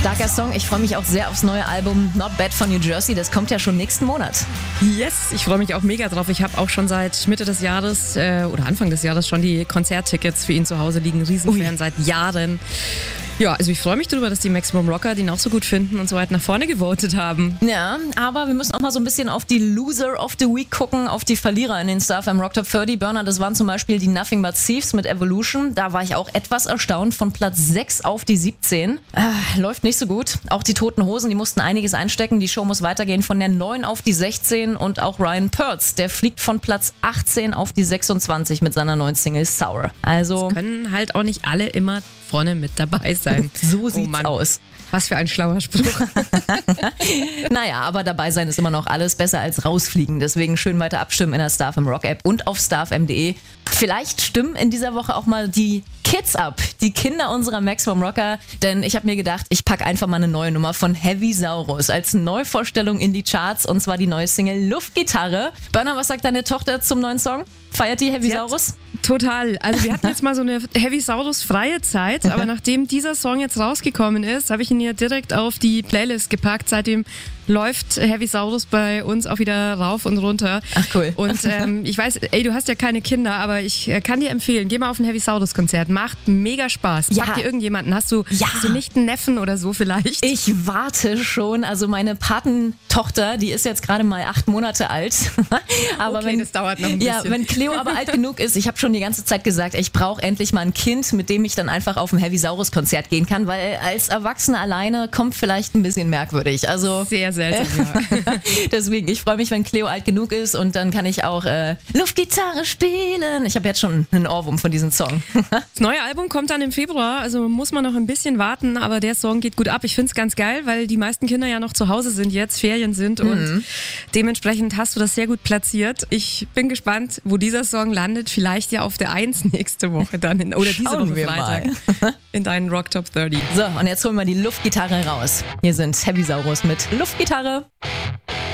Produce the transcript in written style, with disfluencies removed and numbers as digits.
Starker Song. Ich freue mich auch sehr aufs neue Album Not Bad von New Jersey. Das kommt ja schon nächsten Monat. Yes, ich freue mich auch mega drauf. Ich habe auch schon seit Mitte des Jahres oder Anfang des Jahres schon die Konzerttickets für ihn zu Hause liegen. Riesenfan seit Jahren. Ja, also ich freue mich darüber, dass die Maximum Rocker den auch so gut finden und so weit nach vorne gewotet haben. Ja, aber wir müssen auch mal so ein bisschen auf die Loser of the Week gucken, auf die Verlierer in den Star FM Rock Top 30. Burner, das waren zum Beispiel die Nothing But Thieves mit Evolution. Da war ich auch etwas erstaunt, von Platz 6 auf die 17. Läuft nicht so gut. Auch die Toten Hosen, die mussten einiges einstecken. Die Show muss weitergehen von der 9 auf die 16. Und auch Ryan Pertz, der fliegt von Platz 18 auf die 26 mit seiner neuen Single Sour. Also das können halt auch nicht alle immer vorne mit dabei sein. So sieht's aus. Was für ein schlauer Spruch. Naja, aber dabei sein ist immer noch alles besser als rausfliegen. Deswegen schön weiter abstimmen in der Star FM Rock App und auf starfm.de. Vielleicht stimmen in dieser Woche auch mal die Kids ab, die Kinder unserer Maximum Rocker. Denn ich habe mir gedacht, ich packe einfach mal eine neue Nummer von Heavy Saurus als Neuvorstellung in die Charts. Und zwar die neue Single Luftgitarre. Burner, was sagt deine Tochter zum neuen Song? Feiert die Heavy Saurus? Total. Also wir hatten jetzt mal so eine Heavy Saurus freie Zeit, aber nachdem dieser Song jetzt rausgekommen ist, habe ich ihn ja direkt auf die Playlist gepackt. Seitdem läuft Heavy Saurus bei uns auch wieder rauf und runter. Ach cool. Und ich weiß, du hast ja keine Kinder, aber ich kann dir empfehlen, geh mal auf ein Heavy Saurus Konzert. Macht mega Spaß. Ja. Pack dir irgendjemanden. Hast du nicht einen Neffen oder so vielleicht? Ich warte schon. Also meine Patentochter, die ist jetzt gerade mal 8 Monate alt. Aber okay, das dauert noch ein bisschen. Ja, wenn Cleo aber alt genug ist, ich habe schon die ganze Zeit gesagt, ich brauche endlich mal ein Kind, mit dem ich dann einfach auf ein Heavy Saurus Konzert gehen kann, weil als Erwachsene alleine kommt vielleicht ein bisschen merkwürdig. Also sehr selten, ja. Deswegen, ich freue mich, wenn Cleo alt genug ist und dann kann ich auch Luftgitarre spielen. Ich habe jetzt schon einen Ohrwurm von diesem Song. Das neue Album kommt dann im Februar, also muss man noch ein bisschen warten, aber der Song geht gut ab. Ich finde es ganz geil, weil die meisten Kinder ja noch zu Hause sind jetzt, Ferien sind und dementsprechend hast du das sehr gut platziert. Ich bin gespannt, wo dieser Song landet. Vielleicht ja auf der 1 nächste Woche dann oder diese Woche Freitag in deinen Rock Top 30. So, und jetzt holen wir die Luftgitarre raus. Hier sind Heavy Saurus mit Luftgitarre.